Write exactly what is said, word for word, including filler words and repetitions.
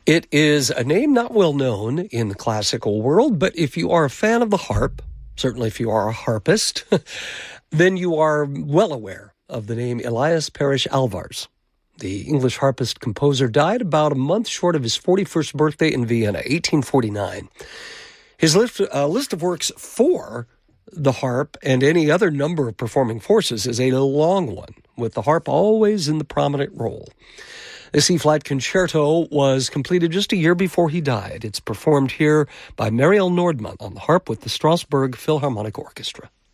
It is a name not well known in the classical world, but if you are a fan of the harp, certainly if you are a harpist, then you are well aware of the name Elias Parrish Alvars. The English harpist composer died about a month short of his forty-first birthday in Vienna, eighteen forty-nine. His list, uh, list of works for the harp and any other number of performing forces is a long one, with the harp always in the prominent role. This E-flat concerto was completed just a year before he died. It's performed here by Marielle Nordmann on the harp with the Strasbourg Philharmonic Orchestra.